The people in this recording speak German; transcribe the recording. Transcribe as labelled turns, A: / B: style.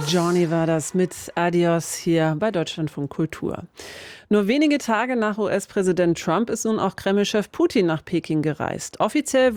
A: Johnny war das mit Adios hier bei Deutschlandfunk Kultur. Nur wenige Tage nach US-Präsident Trump ist nun auch Kreml-Chef Putin nach Peking gereist. Offiziell